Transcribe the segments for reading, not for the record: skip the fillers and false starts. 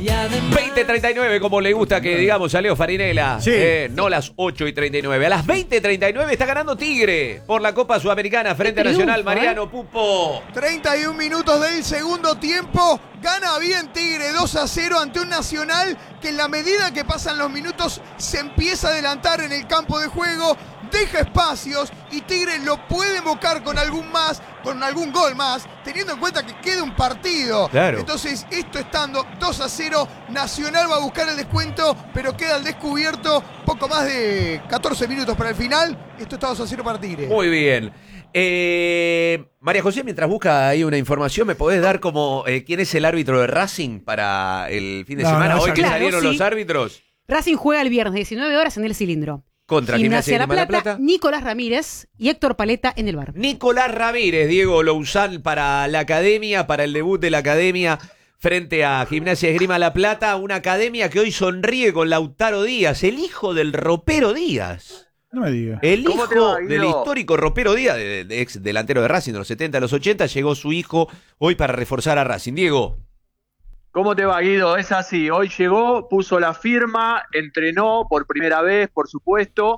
20:39, como le gusta que digamos a Leo Farinela. Sí. No las 8:39. A las 20:39 está ganando Tigre por la Copa Sudamericana frente a Nacional. Mariano Pupo. 31 minutos del segundo tiempo. Gana bien Tigre 2-0 ante un Nacional que en la medida que pasan los minutos se empieza a adelantar en el campo de juego, deja espacios y Tigre lo puede invocar con algún gol más, teniendo en cuenta que queda un partido. Claro. Entonces, esto estando 2-0, Nacional va a buscar el descuento, pero queda al descubierto poco más de 14 minutos para el final. Esto está 2-0 para Tigre. Muy bien. María José, mientras busca ahí una información, ¿me podés dar como quién es el árbitro de Racing para el fin de semana? Hoy que claro, salieron sí. los árbitros. Racing juega el viernes 19 horas en el Cilindro. Contra Gimnasia de La Plata. Nicolás Ramírez y Héctor Paleta en el bar. Nicolás Ramírez, Diego Lousán para la academia, para el debut de la academia frente a Gimnasia de Esgrima La Plata, una academia que hoy sonríe con Lautaro Díaz, el hijo del ropero Díaz. No me digas. El ¿Cómo te hijo va, Guido? del histórico ropero Díaz, de ex delantero de Racing de los 70 a los 80, llegó su hijo hoy para reforzar a Racing. Diego. ¿Cómo te va, Guido? Es así, hoy llegó, puso la firma, entrenó por primera vez, por supuesto,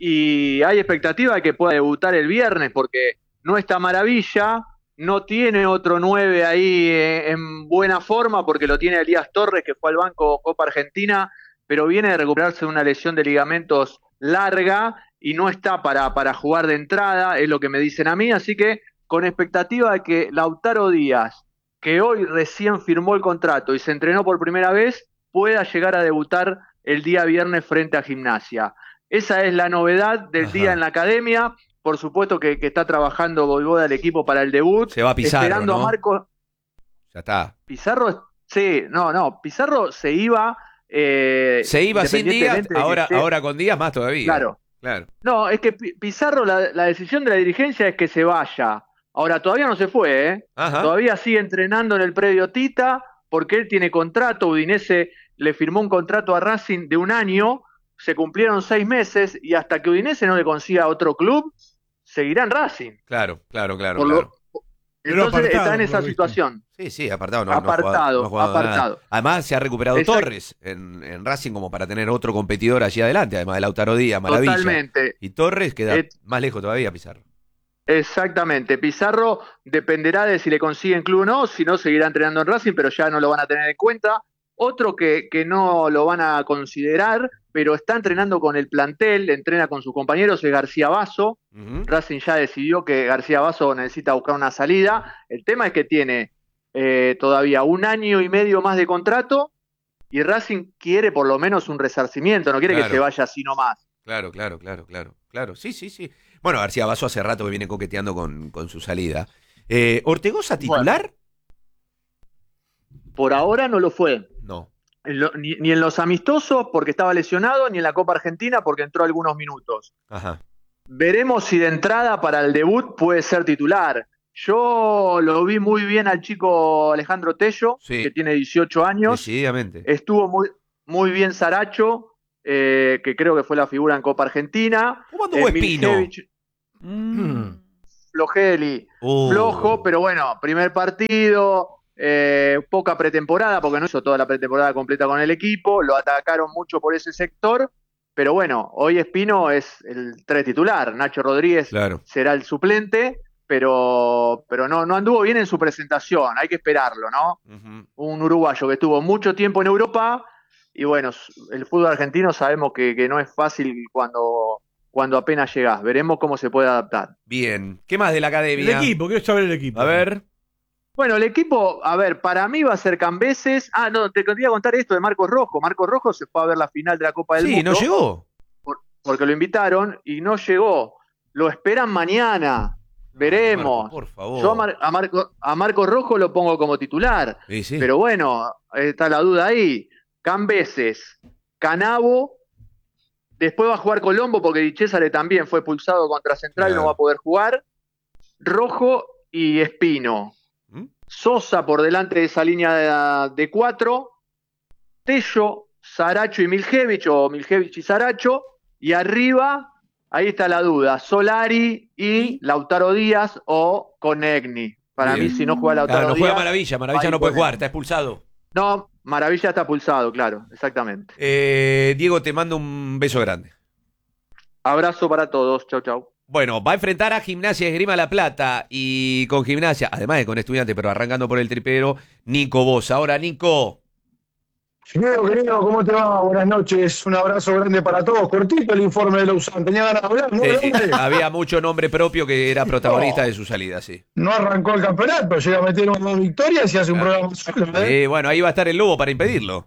y hay expectativa de que pueda debutar el viernes, porque no está Maravilla, no tiene otro 9 ahí en buena forma, porque lo tiene Elías Torres, que fue al banco Copa Argentina, pero viene de recuperarse de una lesión de ligamentos larga y no está para jugar de entrada, es lo que me dicen a mí, así que con expectativa de que Lautaro Díaz, que hoy recién firmó el contrato y se entrenó por primera vez, pueda llegar a debutar el día viernes frente a Gimnasia. Esa es la novedad del día en la academia. Por supuesto que está trabajando Voivoda el equipo para el debut. Se va Pizarro, esperando ¿no? a Marcos. Ya está. Pizarro, sí, no. Pizarro se iba. Se iba sin Díaz, independientemente de que ahora con Díaz más todavía. Claro. No, es que Pizarro, la decisión de la dirigencia es que se vaya. Ahora, todavía no se fue, ¿eh? Ajá. Todavía sigue entrenando en el predio Tita, porque él tiene contrato. Udinese le firmó un contrato a Racing de 1 año, se cumplieron 6 meses, y hasta que Udinese no le consiga otro club, seguirá en Racing. Claro. Entonces apartado, está en esa por lo situación. Sí, apartado. No Apartado, ha jugado nada. apartado. Además, se ha recuperado Exacto. Torres en Racing como para tener otro competidor allí adelante, además de Lautaro Díaz, Maravilla. Totalmente. Y Torres queda más lejos todavía, Pizarro. Exactamente. Pizarro dependerá de si le consiguen club o no, si no seguirá entrenando en Racing, pero ya no lo van a tener en cuenta. Otro que no lo van a considerar, pero está entrenando con el plantel, entrena con sus compañeros, es García Basso. Racing ya decidió que García Basso necesita buscar una salida. El tema es que tiene todavía 1 año y medio más de contrato y Racing quiere por lo menos un resarcimiento, no quiere que se vaya así nomás. Claro. Sí. Bueno, García Basso hace rato que viene coqueteando con su salida. ¿Ortegoza titular? Bueno, por ahora no lo fue. No. Ni en los amistosos porque estaba lesionado, ni en la Copa Argentina porque entró algunos minutos. Ajá. Veremos si de entrada para el debut puede ser titular. Yo lo vi muy bien al chico Alejandro Tello, que tiene 18 años. Decididamente. Estuvo muy bien Saracho, que creo que fue la figura en Copa Argentina. ¿Cómo anduvo Espino? Flojeli, flojo, pero bueno, primer partido, poca pretemporada, porque no hizo toda la pretemporada completa con el equipo, lo atacaron mucho por ese sector, pero bueno, hoy Espino es el 3 titular, Nacho Rodríguez será el suplente, pero no anduvo bien en su presentación, hay que esperarlo, ¿no? Un uruguayo que estuvo mucho tiempo en Europa, y bueno, el fútbol argentino sabemos que no es fácil cuando apenas llegás. Veremos cómo se puede adaptar. Bien. ¿Qué más de la academia? El equipo, quiero saber el equipo. A ver. Bueno, el equipo, a ver, para mí va a ser Cambeses. No, te quería contar esto de Marcos Rojo. Marcos Rojo se fue a ver la final de la Copa del Mundo. Sí, no llegó. Porque lo invitaron y no llegó. Lo esperan mañana. Veremos. Marco, por favor. Yo a Marcos Rojo lo pongo como titular. Sí. Pero bueno, está la duda ahí. Cambeses, Canavo. Después va a jugar Colombo porque Di Cesare también fue expulsado contra Central, no va a poder jugar. Rojo y Espino. Sosa por delante de esa línea de 4. Tello, Saracho y Miljevich, o Miljevich y Saracho. Y arriba, ahí está la duda, Solari y Lautaro Díaz o Conegni. Para mí, si no juega Lautaro Díaz... No juega Maravilla no puede jugar, está expulsado. No, Maravilla está pulsado, claro, exactamente. Diego, te mando un beso grande. Abrazo para todos, chau, chau. Bueno, va a enfrentar a Gimnasia Esgrima La Plata y con Gimnasia, además de con Estudiantes, pero arrancando por el tripero, Nico Bosa. Ahora, Nico. Querido, ¿cómo te va? Buenas noches, un abrazo grande para todos. Cortito el informe de Lausanne, tenía ganas de hablar, ¿no? Había mucho nombre propio que era protagonista de su salida, sí. No arrancó el campeonato, llega a meter unas 2 victorias y hace un programa solo, ¿eh? Bueno, ahí va a estar el Lobo para impedirlo.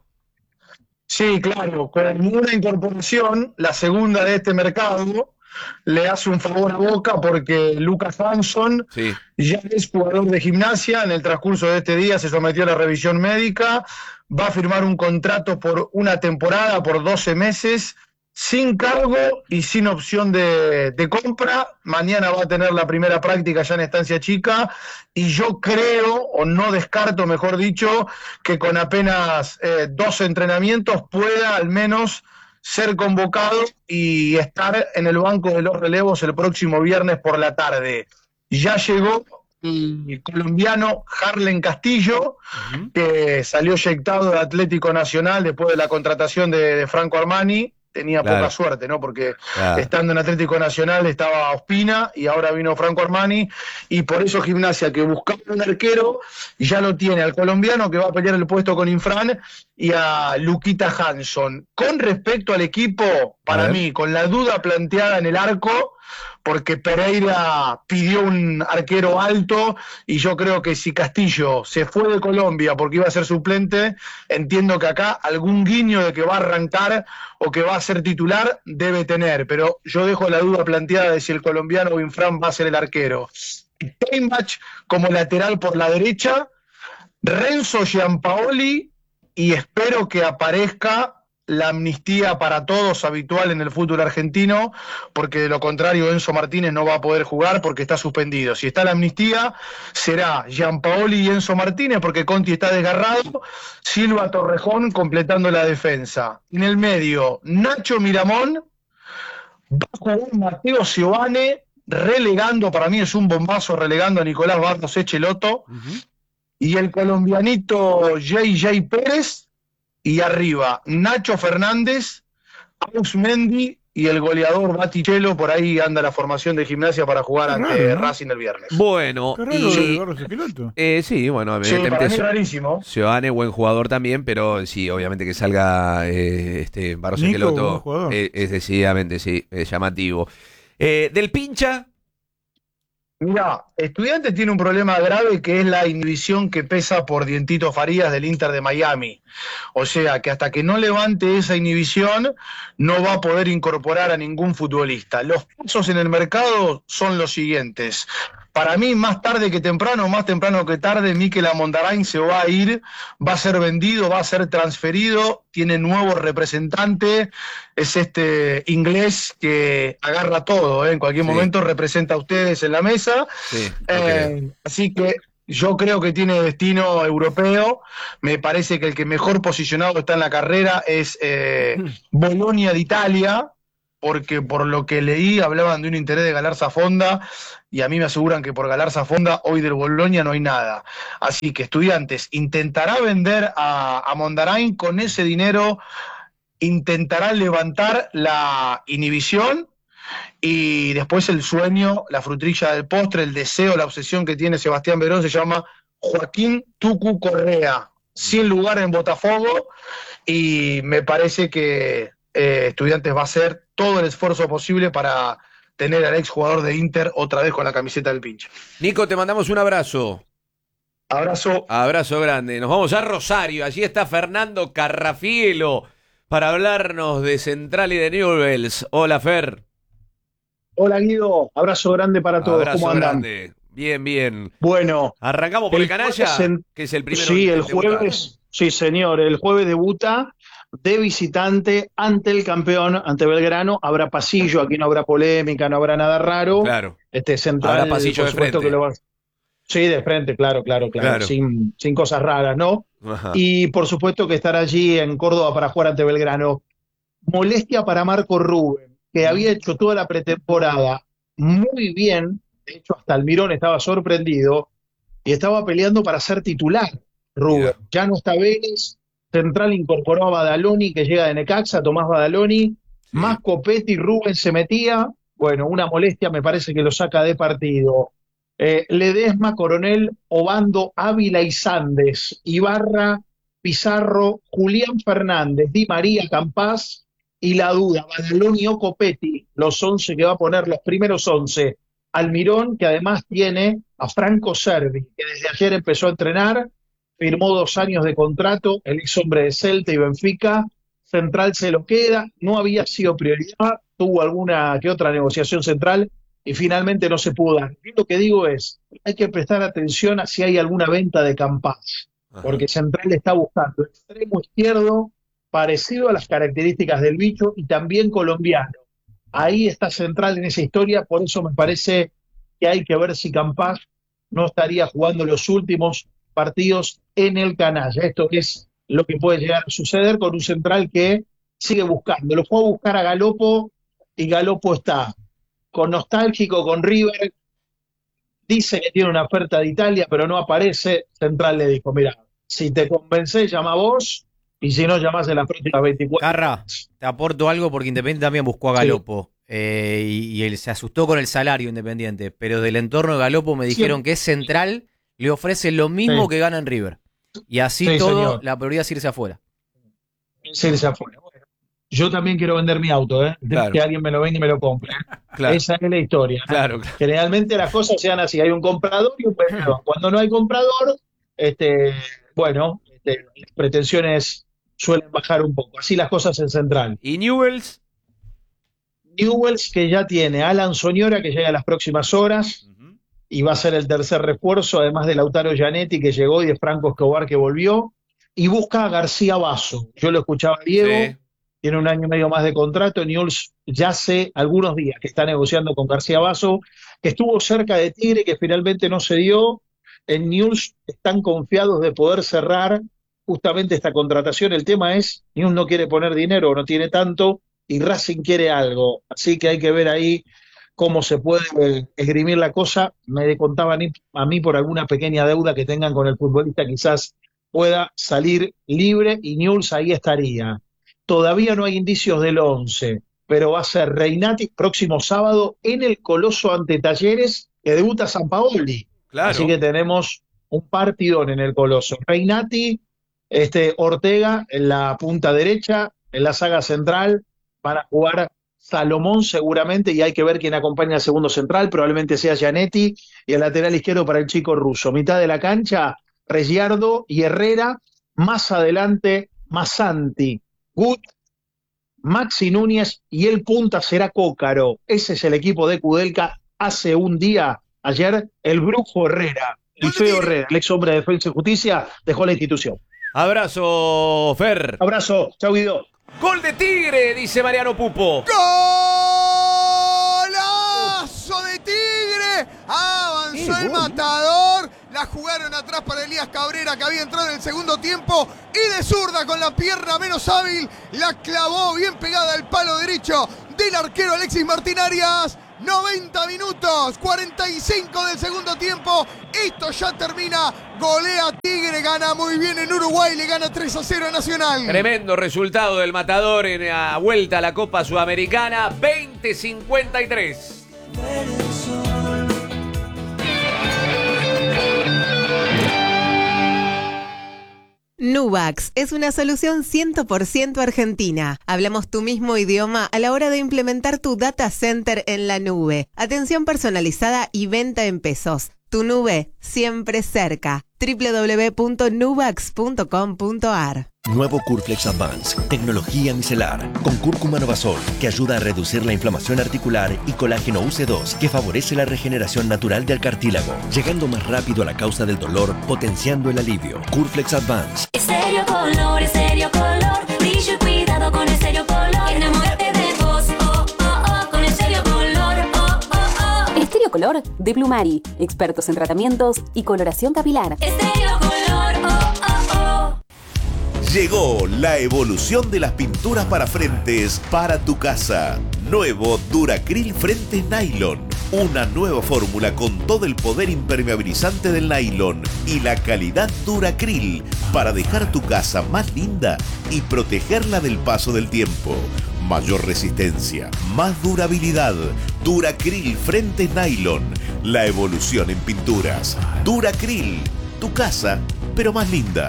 Sí, claro, con una incorporación, la segunda de este mercado, le hace un favor a Boca porque Lucas Hanson Sí. ya es jugador de Gimnasia. En el transcurso de este día se sometió a la revisión médica, va a firmar un contrato por una temporada, por 12 meses, sin cargo y sin opción de compra. Mañana va a tener la primera práctica ya en Estancia Chica y yo creo, o no descarto, mejor dicho, que con apenas 12 entrenamientos pueda al menos ser convocado y estar en el banco de los relevos el próximo viernes por la tarde. Ya llegó el colombiano Harlen Castillo, que salió eyectado de Atlético Nacional después de la contratación de Franco Armani. Tenía poca suerte, ¿no? Porque estando en Atlético Nacional estaba Ospina y ahora vino Franco Armani, y por eso Gimnasia, que buscaba un arquero, ya lo tiene al colombiano que va a pelear el puesto con Infran y a Luquita Hanson. Con respecto al equipo, para mí, con la duda planteada en el arco, porque Pereira pidió un arquero alto y yo creo que si Castillo se fue de Colombia porque iba a ser suplente, entiendo que acá algún guiño de que va a arrancar o que va a ser titular debe tener, pero yo dejo la duda planteada de si el colombiano Infran va a ser el arquero. Steinbach como lateral por la derecha, Renzo Giampaoli, y espero que aparezca la amnistía para todos habitual en el fútbol argentino, porque de lo contrario Enzo Martínez no va a poder jugar porque está suspendido. Si está la amnistía, será Giampaoli y Enzo Martínez, porque Conti está desgarrado, Silva Torrejón completando la defensa. En el medio, Nacho Miramón, va a jugar Mateo Giovane, relegando, para mí es un bombazo, relegando a Nicolás Barros Echeloto, y el colombianito JJ Pérez. Y arriba, Nacho Fernández, Ausmendi y el goleador Baticello. Por ahí anda la formación de Gimnasia para jugar ante Racing el viernes. Bueno, Qué raro de Barros Esqueloto. Sí, bueno, Sí, para evidentemente mí rarísimo. Giovane, buen jugador también, pero sí, obviamente que salga Barros Nico, Esqueloto buen jugador. es decididamente, sí, llamativo. Del pincha, Mirá, Estudiantes tiene un problema grave que es la inhibición que pesa por Dientito Farías del Inter de Miami. O sea, que hasta que no levante esa inhibición no va a poder incorporar a ningún futbolista. Los pasos en el mercado son los siguientes. Para mí, más tarde que temprano, más temprano que tarde, Mikel Amondarain se va a ir, va a ser vendido, va a ser transferido, tiene nuevo representante, es este inglés que agarra todo, en cualquier momento representa a ustedes en la mesa. sí, Así que yo creo que tiene destino europeo. Me parece que el que mejor posicionado está en la carrera es Bologna de Italia, porque por lo que leí hablaban de un interés de Galarza Fonda, y a mí me aseguran que por Galarza Fonda hoy del Bologna no hay nada. Así que Estudiantes intentará vender a Mondarain, con ese dinero intentará levantar la inhibición, y después el sueño, la frutrilla del postre, el deseo, la obsesión que tiene Sebastián Verón se llama Joaquín Tucu Correa, sin lugar en Botafogo, y me parece que Estudiantes va a hacer todo el esfuerzo posible para tener al exjugador de Inter otra vez con la camiseta del pinche. Nico, te mandamos un abrazo. Abrazo. Abrazo grande. Nos vamos a Rosario. Allí está Fernando Carrafielo para hablarnos de Central y de Newell's. Hola, Fer. Hola Guido, abrazo grande para todos. Abrazo ¿Cómo andan? grande. Bien, bien. Bueno, Arrancamos por el canalla, jueves que es el primero. sí, que el debuta. jueves, sí señor, el jueves debuta de visitante ante el campeón, ante Belgrano. Habrá pasillo, aquí no habrá polémica, no habrá nada raro. Claro. Central, Habrá pasillo por de supuesto frente. que lo va. Sí, de frente, claro. Sin cosas raras, ¿no? Ajá. Y por supuesto que estará allí en Córdoba para jugar ante Belgrano. Molestia para Marco Rubén, que había hecho toda la pretemporada muy bien. De hecho, hasta Almirón estaba sorprendido y estaba peleando para ser titular. Rubén, Mira. ya no está Vélez, Central incorporó a Badaloni, que llega de Necaxa, Tomás Badaloni, más Copetti, Rubén se metía. Bueno, una molestia, me parece que lo saca de partido. Ledesma, Coronel, Obando, Ávila y Sandes, Ibarra, Pizarro, Julián Fernández, Di María, Campás y la duda, Badaloni o Copetti, los 11 que va a poner, los primeros 11. Almirón, que además tiene a Franco Cervi, que desde ayer empezó a entrenar, firmó 2 años de contrato, el ex hombre de Celta y Benfica. Central se lo queda, no había sido prioridad, tuvo alguna que otra negociación Central y finalmente no se pudo dar. Yo lo que digo es, hay que prestar atención a si hay alguna venta de Campás, porque Central está buscando extremo izquierdo parecido a las características del bicho y también colombiano. Ahí está Central en esa historia, por eso me parece que hay que ver si Campás no estaría jugando los últimos partidos en el canalla. Esto es lo que puede llegar a suceder con un Central que sigue buscando. Lo fue a buscar a Galopo y Galopo está con nostálgico, con River, dice que tiene una oferta de Italia, pero no aparece. Central le dijo, mira, si te convencés, llama vos, y si no, llamás en las próximas 24. Carra, te aporto algo porque Independiente también buscó a Galopo, y él se asustó con el salario Independiente, pero del entorno de Galopo me dijeron que es Central, le ofrece lo mismo que gana en River. Y así todo, señor. La prioridad es irse afuera. Irse afuera. Bueno, yo también quiero vender mi auto, claro. Que alguien me lo venda y me lo compre. Claro. Esa es la historia. Claro. Generalmente las cosas se dan así, hay un comprador y un vendedor. Cuando no hay comprador, las pretensiones suelen bajar un poco. Así las cosas en Central. ¿Y Newell's? Newell's, que ya tiene a Alan Soñora, que llega en las próximas horas. Y va a ser el tercer refuerzo, además de Lautaro Gianetti, que llegó, y de Franco Escobar, que volvió, y busca a García Basso. Yo lo escuchaba a Diego, tiene 1 año y medio más de contrato. Newell's ya hace algunos días que está negociando con García Basso, que estuvo cerca de Tigre, que finalmente no se dio. En Newell's están confiados de poder cerrar justamente esta contratación. El tema es, Newell's no quiere poner dinero, no tiene tanto, y Racing quiere algo, así que hay que ver ahí cómo se puede esgrimir la cosa. Me contaban a mí por alguna pequeña deuda que tengan con el futbolista, quizás pueda salir libre y Newell's ahí estaría. Todavía no hay indicios del 11, pero va a ser Reinati próximo sábado en el Coloso ante Talleres, que debuta Sampaoli. Claro. Así que tenemos un partidón en el Coloso. Reinati, Ortega en la punta derecha, en la saga central, para jugar Salomón seguramente, y hay que ver quién acompaña al segundo central, probablemente sea Gianetti, y el lateral izquierdo para el chico ruso. Mitad de la cancha, Reggiardo y Herrera, más adelante Massanti, Gut, Maxi Núñez, y el punta será Cócaro. Ese es el equipo de Kudelka. Hace un día, ayer, el brujo Herrera, el feo Herrera, el ex hombre de Defensa y Justicia, dejó la institución. Abrazo, Fer. Abrazo, chau Guido. Gol de Tigre, dice Mariano Pupo. ¡Golazo de Tigre! Avanzó el matador. La jugaron atrás para Elías Cabrera, que había entrado en el segundo tiempo. Y de zurda, con la pierna menos hábil, la clavó bien pegada al palo derecho del arquero Alexis Martín Arias. 90 minutos, 45 del segundo tiempo. Esto ya termina. Golea Tigre, gana muy bien en Uruguay, le gana 3-0 a Nacional. Tremendo resultado del matador en la vuelta a la Copa Sudamericana. 20-53. Nubax es una solución 100% argentina. Hablamos tu mismo idioma a la hora de implementar tu data center en la nube. Atención personalizada y venta en pesos. Tu nube siempre cerca. www.nubax.com.ar. Nuevo Curflex Advance, tecnología micelar, con cúrcuma Novasol, que ayuda a reducir la inflamación articular, y colágeno UC2, que favorece la regeneración natural del cartílago, llegando más rápido a la causa del dolor, potenciando el alivio. Curflex Advance. Estéreo Color, brillo y cuidado con Estéreo Color. Enamórate de vos, con Estéreo Color, Estéreo Color de Blumari, expertos en tratamientos y coloración capilar. Estéreo Color, Llegó la evolución de las pinturas para frentes para tu casa. Nuevo Duracril Frentes Nylon. Una nueva fórmula con todo el poder impermeabilizante del nylon y la calidad Duracril para dejar tu casa más linda y protegerla del paso del tiempo. Mayor resistencia, más durabilidad. Duracril Frentes Nylon. La evolución en pinturas. Duracril. Tu casa, pero más linda.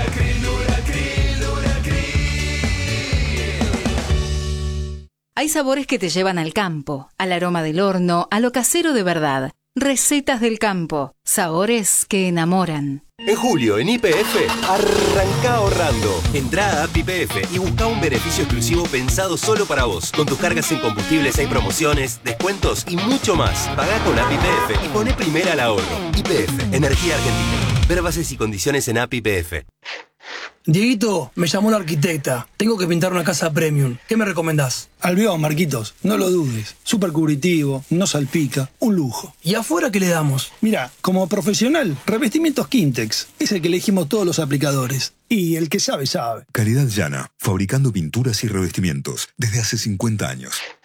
Hay sabores que te llevan al campo, al aroma del horno, a lo casero de verdad. Recetas del campo, sabores que enamoran. En julio, en YPF, arranca ahorrando. Entrá a App YPF y busca un beneficio exclusivo pensado solo para vos. Con tus cargas en combustibles hay promociones, descuentos y mucho más. Pagá con App YPF y poné primera al ahorro. YPF, Energía Argentina. Ver bases y condiciones en App YPF. Dieguito, me llamó la arquitecta. Tengo que pintar una casa premium. ¿Qué me recomendás? Albión, Marquitos, no lo dudes. Súper cubritivo, no salpica, un lujo. ¿Y afuera qué le damos? Mira, como profesional, revestimientos Quintex. Es el que elegimos todos los aplicadores. Y el que sabe, sabe. Calidad Llana, fabricando pinturas y revestimientos desde hace 50 años.